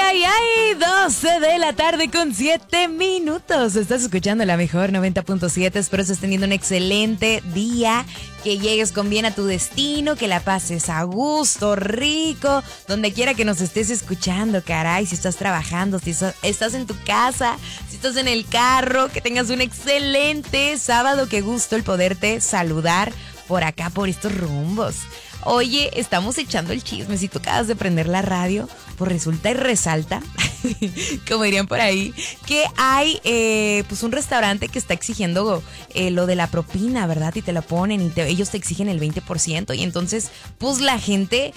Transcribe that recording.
ay, ay, 12 de la tarde con 7 minutos. Estás escuchando la mejor 90.7. Espero estés teniendo un excelente día, que llegues con bien a tu destino, que la pases a gusto, rico, donde quiera que nos estés escuchando, caray. Si estás trabajando, si estás en tu casa, si estás en el carro, que tengas un excelente sábado. Qué gusto el poderte saludar por acá, por estos rumbos. Oye, estamos echando el chisme. Si tú acabas de prender la radio, pues resulta y resalta, como dirían por ahí, que hay pues un restaurante que está exigiendo lo de la propina, ¿verdad? Y te la ponen y ellos te exigen el 20%. Y entonces, pues la gente